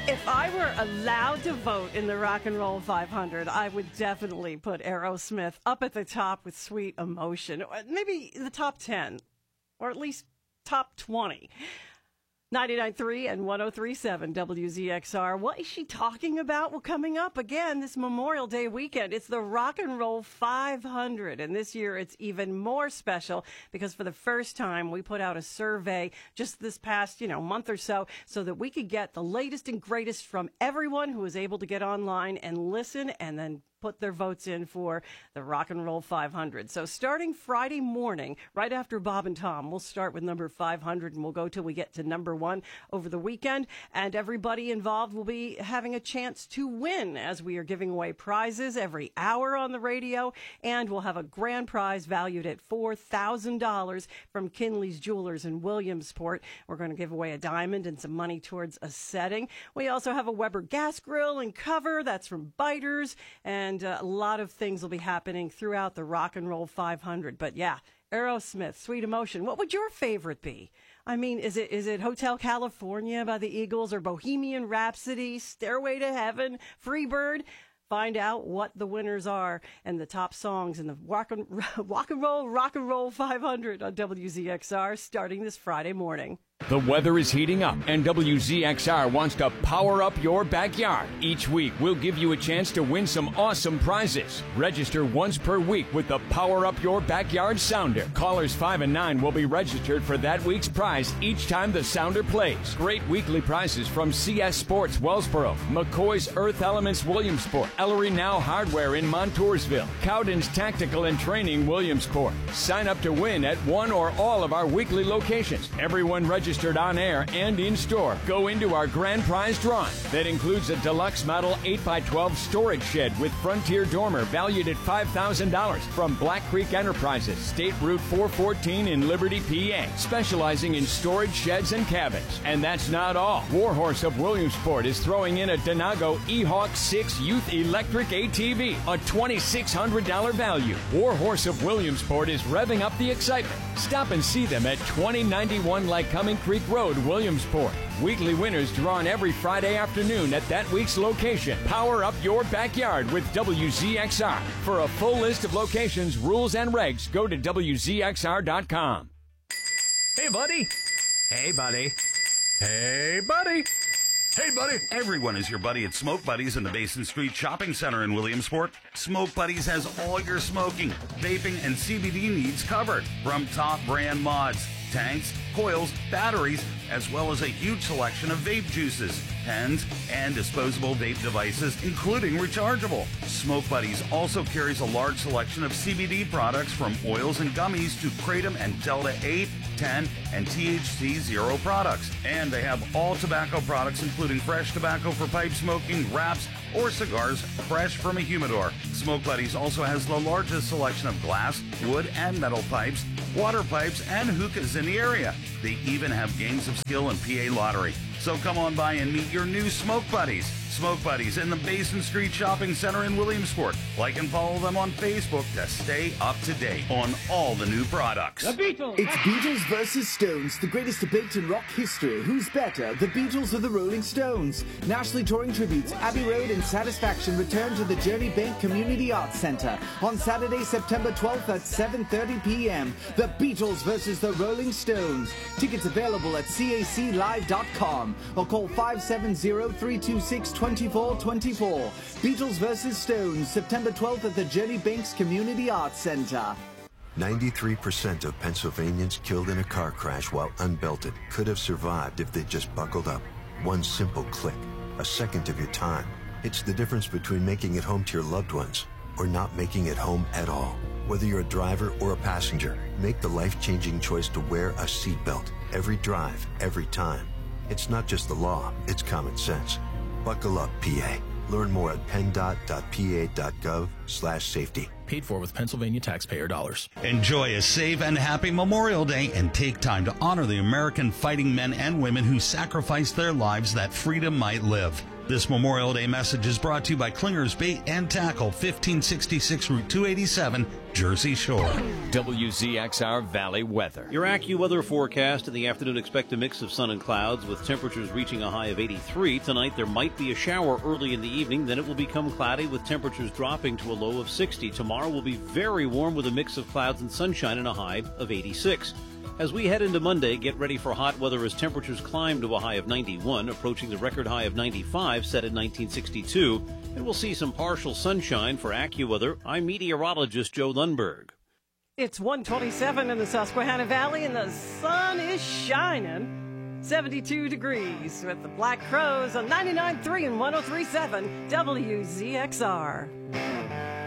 If I were allowed to vote in the Rock and Roll 500, I would definitely put Aerosmith up at the top with Sweet Emotion. Maybe the top 10, or at least top 20. 99.3 and 103.7 WZXR. What is she talking about? Well, coming up again this Memorial Day weekend, it's the Rock and Roll 500. And this year it's even more special because for the first time we put out a survey just this past, month or so that we could get the latest and greatest from everyone who was able to get online and listen and then put their votes in for the Rock and Roll 500. So starting Friday morning, right after Bob and Tom, we'll start with number 500 and we'll go till we get to number 1 over the weekend. And everybody involved will be having a chance to win as we are giving away prizes every hour on the radio. And we'll have a grand prize valued at $4,000 from Kinley's Jewelers in Williamsport. We're going to give away a diamond and some money towards a setting. We also have a Weber gas grill and cover. That's from Biters. And a lot of things will be happening throughout the Rock and Roll 500. But yeah, Aerosmith, Sweet Emotion. What would your favorite be? I mean, is it Hotel California by the Eagles or Bohemian Rhapsody, Stairway to Heaven, Freebird? Find out what the winners are and the top songs in the Rock and Roll 500 on WZXR starting this Friday morning. The weather is heating up, and WZXR wants to power up your backyard. Each week, we'll give you a chance to win some awesome prizes. Register once per week with the Power Up Your Backyard Sounder. Callers 5 and 9 will be registered for that week's prize each time the sounder plays. Great weekly prizes from CS Sports Wellsboro, McCoy's Earth Elements Williamsport, Ellery Now Hardware in Montoursville, Cowden's Tactical and Training Williamsport. Sign up to win at one or all of our weekly locations. Everyone registered on air and in store. Go into our grand prize drawing. That includes a deluxe model 8x12 storage shed with Frontier dormer valued at $5,000 from Black Creek Enterprises, State Route 414 in Liberty, PA, specializing in storage sheds and cabins. And that's not all. Warhorse of Williamsport is throwing in a Denago E-Hawk 6 Youth Electric ATV, a $2,600 value. Warhorse of Williamsport is revving up the excitement. Stop and see them at 2091 Lycoming Creek Road, Williamsport. Weekly winners drawn every Friday afternoon at that week's location. Power up your backyard with WZXR. For a full list of locations, rules, and regs, go to WZXR.com. Hey, buddy. Hey, buddy. Hey, buddy. Hey, buddy. Everyone is your buddy at Smoke Buddies in the Basin Street Shopping Center in Williamsport. Smoke Buddies has all your smoking, vaping, and CBD needs covered. From top brand mods, tanks, coils, batteries, as well as a huge selection of vape juices, pens, and disposable vape devices, including rechargeable. Smoke Buddies also carries a large selection of CBD products from oils and gummies to Kratom and Delta 8, 10, and THC Zero products. And they have all tobacco products, including fresh tobacco for pipe smoking, wraps, or cigars fresh from a humidor. Smoke Buddies also has the largest selection of glass, wood, and metal pipes, water pipes, and hookahs in the area. They even have games of skill and PA lottery. So come on by and meet your new Smoke Buddies. Smoke Buddies in the Basin Street Shopping Center in Williamsport. Like and follow them on Facebook to stay up to date on all the new products. The Beatles! It's Beatles versus Stones, the greatest debate in rock history. Who's better, the Beatles or the Rolling Stones? Nationally touring tributes Abbey Road and Satisfaction return to the Journey Bank Community Arts Center on Saturday, September 12th at 7:30 p.m. The Beatles versus the Rolling Stones. Tickets available at caclive.com or call 570-326-2424. Beatles vs. Stones, September 12th at the Journey Banks Community Arts Center. 93% of Pennsylvanians killed in a car crash while unbelted could have survived if they just buckled up. One simple click, a second of your time. It's the difference between making it home to your loved ones or not making it home at all. Whether you're a driver or a passenger, make the life-changing choice to wear a seatbelt. Every drive, every time. It's not just the law, it's common sense. Buckle up, PA. Learn more at PennDOT.pa.gov/safety. Paid for with Pennsylvania taxpayer dollars. Enjoy a safe and happy Memorial Day and take time to honor the American fighting men and women who sacrificed their lives that freedom might live. This Memorial Day message is brought to you by Klinger's Bait and Tackle, 1566 Route 287, Jersey Shore. WZXR Valley weather. Your AccuWeather forecast in the afternoon, expect a mix of sun and clouds with temperatures reaching a high of 83. Tonight there might be a shower early in the evening, then it will become cloudy with temperatures dropping to a low of 60. Tomorrow will be very warm with a mix of clouds and sunshine and a high of 86. As we head into Monday, get ready for hot weather as temperatures climb to a high of 91, approaching the record high of 95 set in 1962. And we'll see some partial sunshine for AccuWeather. I'm meteorologist Joe Lundberg. It's 1:27 in the Susquehanna Valley, and the sun is shining. 72 degrees with the Black Crows on 99.3 and 103.7 WZXR.